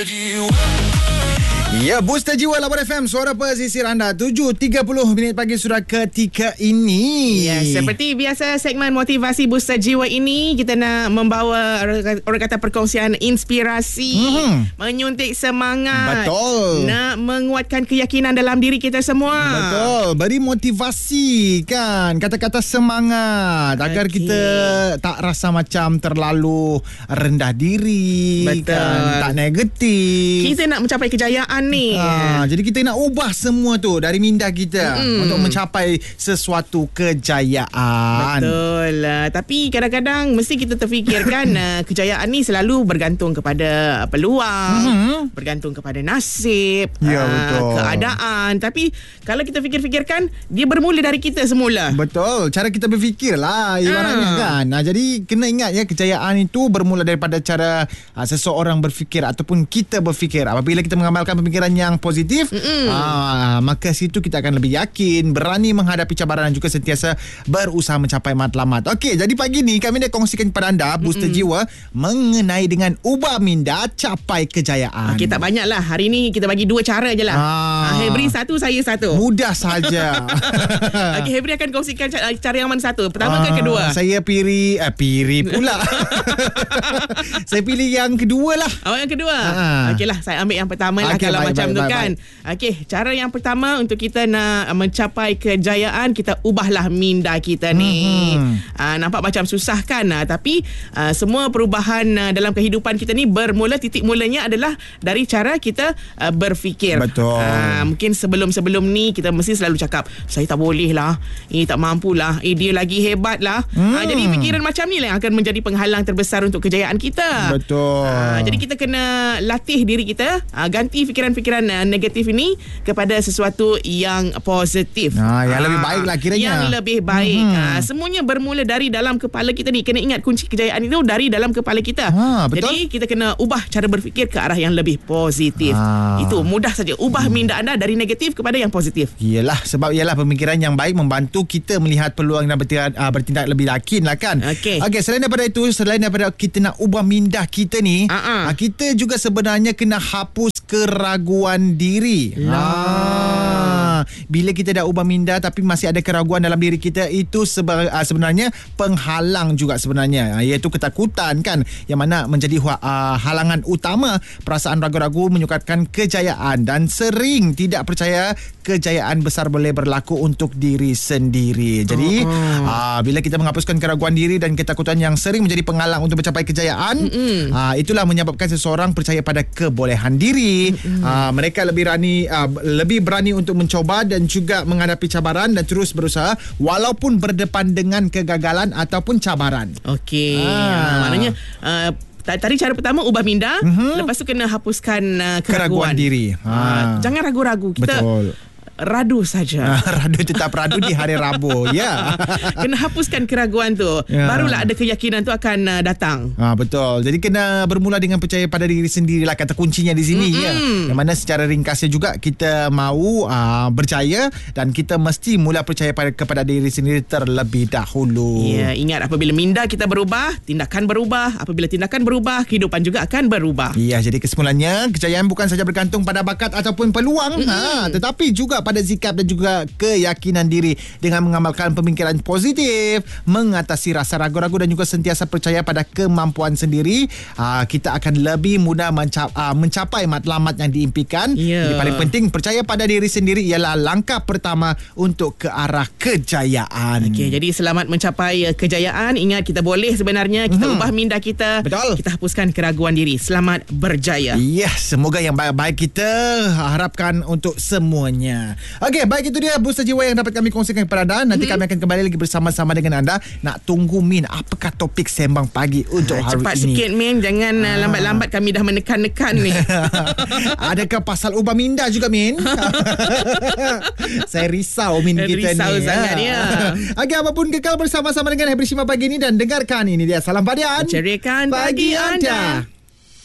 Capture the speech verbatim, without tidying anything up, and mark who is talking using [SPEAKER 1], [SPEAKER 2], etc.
[SPEAKER 1] Ya, Booster Jiwa Lapan F M, suara pesisir anda. tujuh tiga puluh minit pagi sudah ketika ini.
[SPEAKER 2] Ya, seperti biasa segmen motivasi Booster Jiwa ini kita nak membawa orang kata perkongsian inspirasi, mm-hmm. menyuntik semangat.
[SPEAKER 1] Betul.
[SPEAKER 2] Nak menguatkan keyakinan dalam diri kita semua.
[SPEAKER 1] Betul. Beri motivasi kan, kata-kata semangat okay. agar kita tak rasa macam terlalu rendah diri.
[SPEAKER 2] Betul.
[SPEAKER 1] Kan, tak negatif.
[SPEAKER 2] Kita nak mencapai kejayaan ni.
[SPEAKER 1] Ha, jadi kita nak ubah semua tu dari minda kita mm. untuk mencapai sesuatu kejayaan.
[SPEAKER 2] Betul. Uh, tapi kadang-kadang mesti kita terfikirkan uh, kejayaan ni selalu bergantung kepada peluang, mm-hmm. bergantung kepada nasib,
[SPEAKER 1] ya,
[SPEAKER 2] uh,
[SPEAKER 1] betul.
[SPEAKER 2] keadaan. Tapi kalau kita fikir-fikirkan, dia bermula dari kita semula.
[SPEAKER 1] Betul. Cara kita berfikir lah ibaratnya uh. kan. Nah, jadi kena ingat ya, kejayaan itu bermula daripada cara uh, seseorang berfikir ataupun kita berfikir. Apabila kita mengamalkan pemikiran yang positif, aa, maka situ kita akan lebih yakin, berani menghadapi cabaran dan juga sentiasa berusaha mencapai matlamat. Okey, jadi pagi ni kami nak kongsikan kepada anda Booster Mm-mm. Jiwa mengenai dengan ubah minda capai kejayaan.
[SPEAKER 2] Okey, tak banyak lah. Hari ni kita bagi dua cara je lah.
[SPEAKER 1] Ah.
[SPEAKER 2] Hebri satu, saya satu.
[SPEAKER 1] Mudah saja.
[SPEAKER 2] Okey, Hebri akan kongsikan cara, cara yang mana satu? Pertama ah, ke kedua?
[SPEAKER 1] Saya pilih eh, pilih pula. Saya pilih yang kedua lah.
[SPEAKER 2] Awak yang kedua?
[SPEAKER 1] Ah.
[SPEAKER 2] Okey lah, saya ambil yang pertama lah. Okay, kalau baik, macam baik, tu baik, kan. Okey, cara yang pertama untuk kita nak mencapai kejayaan, kita ubahlah minda kita ni. Hmm. Uh, nampak macam susah kan? Uh, tapi uh, semua perubahan uh, dalam kehidupan kita ni bermula, titik mulanya adalah dari cara kita uh, berfikir.
[SPEAKER 1] Betul.
[SPEAKER 2] Uh, mungkin sebelum-sebelum ni kita mesti selalu cakap, saya tak boleh lah, eh tak mampu lah, eh dia lagi hebat lah. Hmm. Uh, jadi fikiran macam ni lah yang akan menjadi penghalang terbesar untuk kejayaan kita.
[SPEAKER 1] Betul.
[SPEAKER 2] Uh, jadi kita kena latih diri kita, uh, ganti fikiran-fikiran uh, negatif ini kepada sesuatu yang positif.
[SPEAKER 1] Ha, yang
[SPEAKER 2] ha,
[SPEAKER 1] lebih baik lah kiranya.
[SPEAKER 2] Yang lebih baik. Hmm. Ha, semuanya bermula dari dalam kepala kita ni. Kena ingat kunci kejayaan itu dari dalam kepala kita. Ha, betul. Jadi kita kena ubah cara berfikir ke arah yang lebih positif. Ha. Itu mudah saja. Ubah hmm. minda anda dari negatif kepada yang positif.
[SPEAKER 1] Iyalah, sebab ialah pemikiran yang baik membantu kita melihat peluang dan bertindak, uh, bertindak lebih yakin lah kan. Okey. Okey, selain daripada itu, selain daripada kita nak ubah minda kita ni, uh-uh. uh, kita juga sebenarnya kena hapus keraguan diri. Ha. Bila kita dah ubah minda tapi masih ada keraguan dalam diri kita, itu seba, uh, sebenarnya penghalang juga sebenarnya, uh, iaitu ketakutan kan, yang mana menjadi uh, halangan utama. Perasaan ragu-ragu menyukarkan kejayaan dan sering tidak percaya kejayaan besar boleh berlaku untuk diri sendiri. Jadi uh-huh. uh, bila kita menghapuskan keraguan diri dan ketakutan yang sering menjadi penghalang untuk mencapai kejayaan, uh, itulah menyebabkan seseorang percaya pada kebolehan diri. uh, mereka lebih berani uh, lebih berani untuk mencoba dan juga menghadapi cabaran dan terus berusaha walaupun berdepan dengan kegagalan ataupun cabaran.
[SPEAKER 2] Okey. Ah. Maknanya uh, tadi cara pertama ubah minda, uh-huh. lepas tu kena hapuskan uh, keraguan.
[SPEAKER 1] Keraguan diri. Ha.
[SPEAKER 2] Uh, jangan ragu-ragu. Kita
[SPEAKER 1] Betul.
[SPEAKER 2] radu saja.
[SPEAKER 1] Radu tetap radu di hari Rabu. Ya.
[SPEAKER 2] Kena hapuskan keraguan tu. Ya. Barulah ada keyakinan tu akan uh, datang.
[SPEAKER 1] Ha, betul. Jadi kena bermula dengan percaya pada diri sendirilah, kata kuncinya di sini. Mm-hmm. Ya. Yang mana secara ringkasnya juga kita mahu uh, berjaya dan kita mesti mula percaya pada kepada diri sendiri terlebih dahulu.
[SPEAKER 2] Ya, ingat apabila minda kita berubah, tindakan berubah. Apabila tindakan berubah, kehidupan juga akan berubah.
[SPEAKER 1] Ya, jadi kesimpulannya, kejayaan bukan saja bergantung pada bakat ataupun peluang, mm-hmm. ha, tetapi juga pada sikap dan juga keyakinan diri. Dengan mengamalkan pemikiran positif, mengatasi rasa ragu-ragu dan juga sentiasa percaya pada kemampuan sendiri, aa, kita akan lebih mudah mencap, aa, mencapai matlamat yang diimpikan. Yeah. Jadi paling penting, percaya pada diri sendiri ialah langkah pertama untuk ke arah kejayaan.
[SPEAKER 2] Okey, jadi selamat mencapai kejayaan. Ingat, kita boleh sebenarnya kita hmm. ubah minda kita.
[SPEAKER 1] Betul.
[SPEAKER 2] Kita hapuskan keraguan diri. Selamat berjaya.
[SPEAKER 1] Ya, yeah, semoga yang baik-baik kita harapkan untuk semuanya. Okey, baik, itu dia Booster Jiwa yang dapat kami kongsikan kepada anda. Nanti mm-hmm. kami akan kembali lagi bersama-sama dengan anda. Nak tunggu Min, apakah topik sembang pagi untuk
[SPEAKER 2] ha,
[SPEAKER 1] hari
[SPEAKER 2] cepat
[SPEAKER 1] ini?
[SPEAKER 2] Cepat sikit Min, jangan ha. lambat-lambat, kami dah menekan-nekan ni.
[SPEAKER 1] Adakah pasal ubah minda juga Min? Saya risau Min kita
[SPEAKER 2] risau
[SPEAKER 1] ni.
[SPEAKER 2] Risau sangat ya.
[SPEAKER 1] Okey, apapun, kekal bersama-sama dengan Hebri Shima pagi ini dan dengarkan ini dia Salam Padian.
[SPEAKER 2] Ceriakan pagi anda.